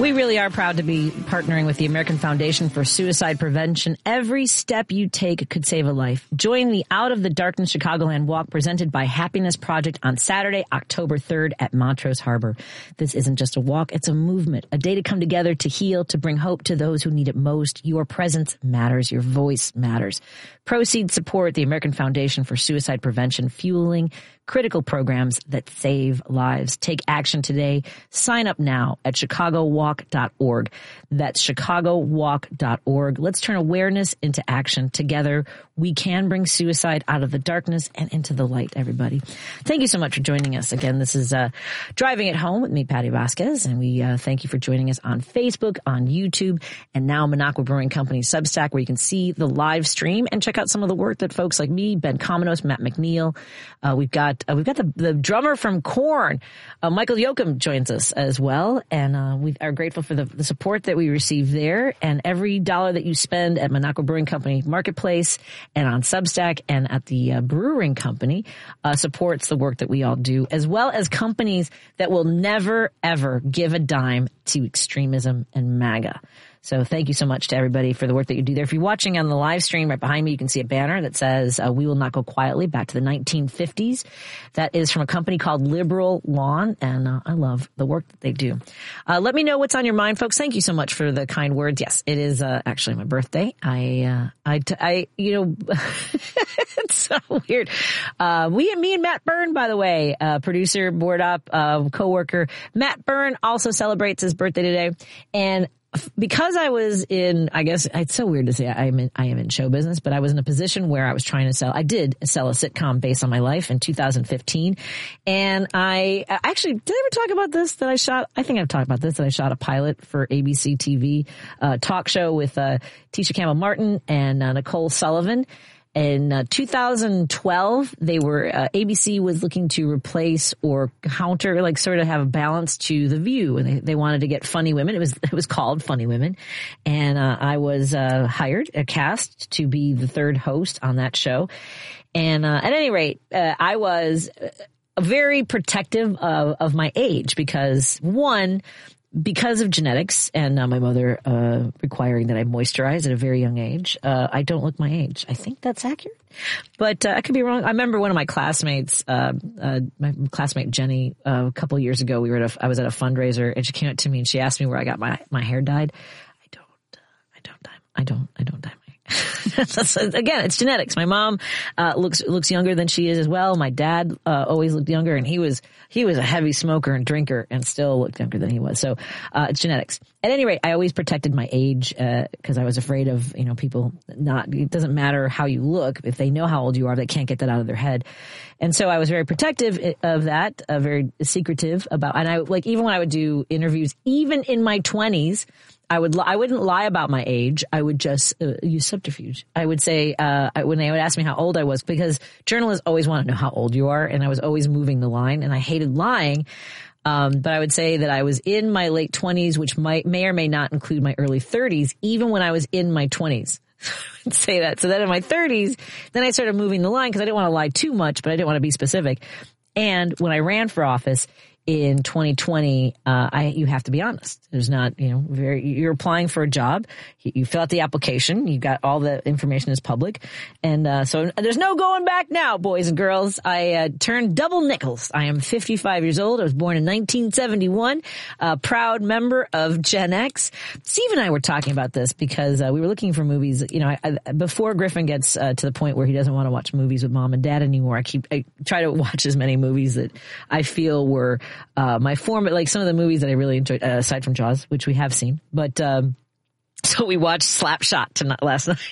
We really are proud to be partnering with the American Foundation for Suicide Prevention. Every step you take could save a life. Join the Out of the Darkness Chicagoland Walk presented by Happiness Project on Saturday, October 3rd at Montrose Harbor. This isn't just a walk, it's a movement, a day to come together, to heal, to bring hope to those who need it most. Your presence matters. Your voice matters. Proceeds support the American Foundation for Suicide Prevention, fueling critical programs that save lives. Take action today. Sign up now at chicagowalk.org. That's chicagowalk.org. Let's turn awareness into action. Together, we can bring suicide out of the darkness and into the light, everybody. Thank you so much for joining us. Again, this is Driving It Home with me, Patty Vasquez, and we thank you for joining us on Facebook, on YouTube, and now Minocqua Brewing Company Substack, where you can see the live stream and check out some of the work that folks like me, Ben Cominos, Matt McNeil, we've got the drummer from Korn, Michael Yoakum joins us as well, and we are grateful for the support that we receive there. And every dollar that you spend at Minocqua Brewing Company Marketplace and on Substack and at the Brewing Company supports the work that we all do, as well as companies that will never, ever give a dime to extremism and MAGA. So thank you so much to everybody for the work that you do there. If you're watching on the live stream right behind me, you can see a banner that says, we will not go quietly, back to the 1950s. That is from a company called Liberal Lawn, and I love the work that they do. Let me know what's on your mind, folks. Thank you so much for the kind words. Yes, it is actually my birthday. It's so weird. Me and Matt Byrne, by the way, producer, board up, coworker. Matt Byrne also celebrates his birthday today, and because I was in, I guess it's so weird to say I am in show business, but I was in a position where I was trying to sell. I did sell a sitcom based on my life in 2015, and I actually did I ever talk about this that I shot? I think I've talked about this that I shot a pilot for ABC TV talk show with Tisha Campbell Martin and Nicole Sullivan. In 2012, ABC was looking to replace or counter, like sort of have a balance to The View, and they wanted to get funny women. It was called Funny Women, and I was cast to be the third host on that show. And at any rate, I was very protective of my age because of genetics and my mother requiring that I moisturize at a very young age, I don't look my age. I think that's accurate, but I could be wrong. I remember one of my classmates, my classmate Jenny, a couple of years ago, I was at a fundraiser, and she came up to me and she asked me where I got my hair dyed. I don't dye my Again, it's genetics. My mom looks younger than she is as well. My dad always looked younger, and he was a heavy smoker and drinker and still looked younger than he was. So it's genetics. At any rate, I always protected my age because I was afraid of people it doesn't matter how you look. If they know how old you are, they can't get that out of their head. And so I was very protective of that, very secretive about, and even when I would do interviews, even in my 20s, I wouldn't lie about my age. I would just use subterfuge. I would say, when they would ask me how old I was, because journalists always want to know how old you are, and I was always moving the line, and I hated lying. But I would say that I was in my late 20s, which may or may not include my early 30s, even when I was in my 20s. I'd say that. So then in my 30s, then I started moving the line because I didn't want to lie too much, but I didn't want to be specific. And when I ran for office in 2020, you have to be honest. There's not, you're applying for a job. You fill out the application. You got all the information is public. And, so there's no going back now, boys and girls. I, turned double nickels. I am 55 years old. I was born in 1971, a proud member of Gen X. Steve and I were talking about this because, we were looking for movies. Before Griffin gets, to the point where he doesn't want to watch movies with mom and dad anymore, I try to watch as many movies that I feel were, my form, like some of the movies that I really enjoyed, aside from Jaws, which we have seen. But, so we watched Slapshot last night.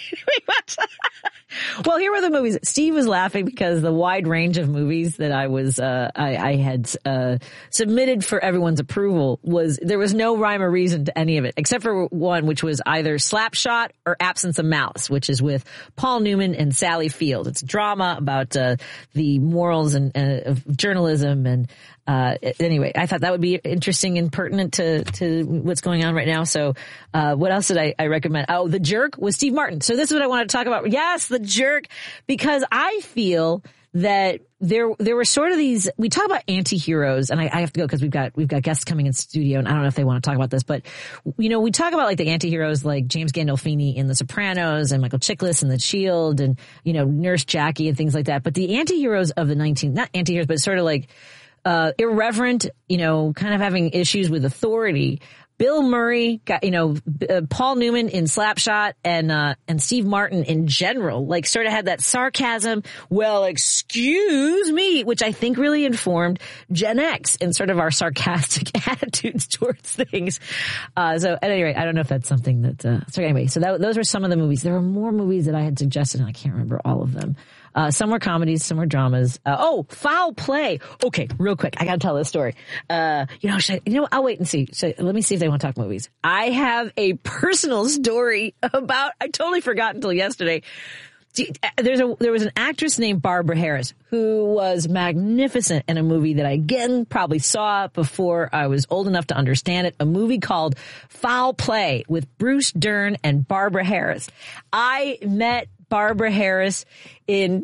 Well, here were the movies. Steve was laughing because the wide range of movies that I had submitted for everyone's approval there was no rhyme or reason to any of it, except for one, which was either Slapshot or Absence of Malice, which is with Paul Newman and Sally Field. It's a drama about the morals of journalism and anyway, I thought that would be interesting and pertinent to what's going on right now. So, what else did I recommend? Oh, The Jerk with Steve Martin. So this is what I want to talk about. Yes, The Jerk, because I feel that there were sort of these, we talk about anti-heroes, and I have to go because we've got guests coming in studio, and I don't know if they want to talk about this, but we talk about like the anti-heroes like James Gandolfini in The Sopranos and Michael Chiklis in The Shield and, Nurse Jackie and things like that. But the anti-heroes of the not anti-heroes, but sort of like, irreverent, kind of having issues with authority. Bill Murray got, Paul Newman in Slapshot and Steve Martin in general, like sort of had that sarcasm, well, excuse me, which I think really informed Gen X and sort of our sarcastic attitudes towards things. So at any rate, I don't know if that's something that, so anyway, so those were some of the movies. There were more movies that I had suggested and I can't remember all of them. Some were comedies, some were dramas. Foul Play. Okay, real quick. I gotta tell this story. I'll wait and see. Let me see if they want to talk movies. I have a personal story about, I totally forgot until yesterday. There was an actress named Barbara Harris who was magnificent in a movie that I again probably saw before I was old enough to understand it. A movie called Foul Play with Bruce Dern and Barbara Harris. I met Barbara Harris in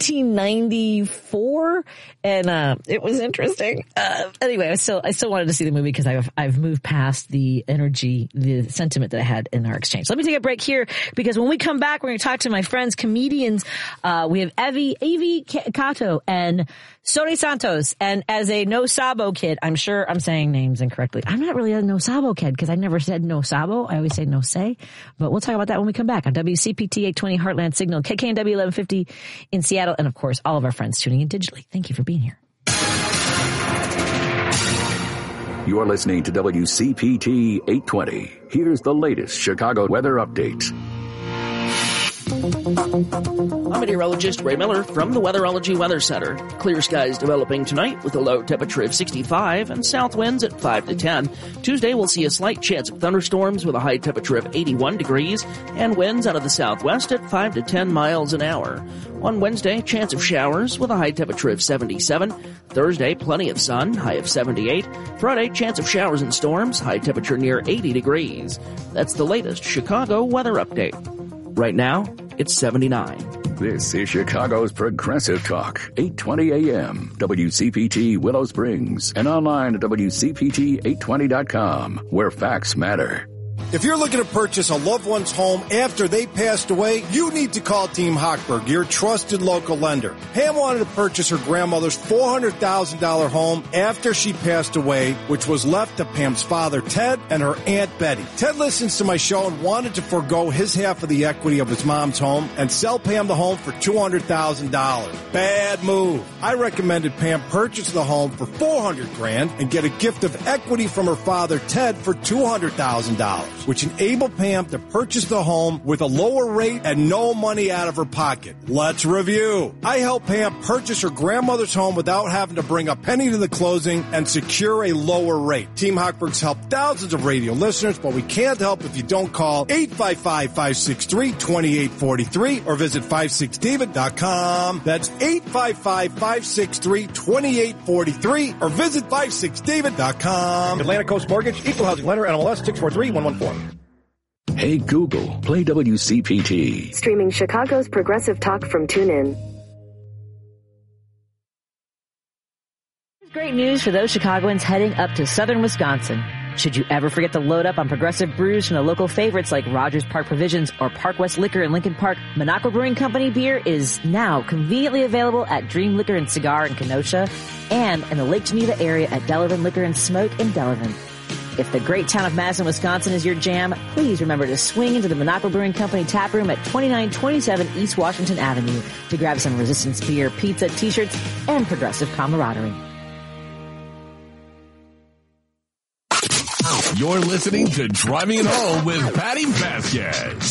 1994, and it was interesting. Anyway, I still wanted to see the movie because I've moved past the energy, the sentiment that I had in our exchange. Let me take a break here because when we come back, we're going to talk to my friends, comedians. We have Evie Cato and Sony Santos, and as a No Sabo kid, I'm sure I'm saying names incorrectly. I'm not really a No Sabo kid because I never said No Sabo. I always say No Say, but we'll talk about that when we come back on WCPT 820 Heartland Signal, KKNW 1150 in Seattle, and of course, all of our friends tuning in digitally. Thank you for being here. You're listening to WCPT 820. Here's the latest Chicago weather update. I'm meteorologist Ray Miller from the Weatherology Weather Center. Clear skies developing tonight with a low temperature of 65 and south winds at 5 to 10. Tuesday we'll see a slight chance of thunderstorms with a high temperature of 81 degrees and winds out of the southwest at 5 to 10 miles an hour. On Wednesday, chance of showers with a high temperature of 77. Thursday, plenty of sun, high of 78. Friday, chance of showers and storms, high temperature near 80 degrees. That's the latest Chicago weather update. Right now, it's 79. This is Chicago's Progressive Talk, 820 AM, WCPT Willow Springs, and online at WCPT820.com, where facts matter. If you're looking to purchase a loved one's home after they passed away, you need to call Team Hochberg, your trusted local lender. Pam wanted to purchase her grandmother's $400,000 home after she passed away, which was left to Pam's father, Ted, and her Aunt Betty. Ted listens to my show and wanted to forego his half of the equity of his mom's home and sell Pam the home for $200,000. Bad move. I recommended Pam purchase the home for $400,000 and get a gift of equity from her father, Ted, for $200,000. Which enabled Pam to purchase the home with a lower rate and no money out of her pocket. Let's review. I helped Pam purchase her grandmother's home without having to bring a penny to the closing and secure a lower rate. Team Hochberg's helped thousands of radio listeners, but we can't help if you don't call 855-563-2843 or visit 56david.com. That's 855-563-2843 or visit 56david.com. Atlantic Coast Mortgage, Equal Housing Lender, NMLS 643114. Hey Google, play WCPT. Streaming Chicago's Progressive Talk from TuneIn. Great news for those Chicagoans heading up to southern Wisconsin. Should you ever forget to load up on Progressive brews from the local favorites like Rogers Park Provisions or Park West Liquor in Lincoln Park, Monaco Brewing Company beer is now conveniently available at Dream Liquor and Cigar in Kenosha and in the Lake Geneva area at Delavan Liquor and Smoke in Delavan. If the great town of Madison, Wisconsin is your jam, please remember to swing into the Monaco Brewing Company tap room at 2927 East Washington Avenue to grab some Resistance beer, pizza, t-shirts, and Progressive camaraderie. You're listening to Driving It Home with Patty Vasquez.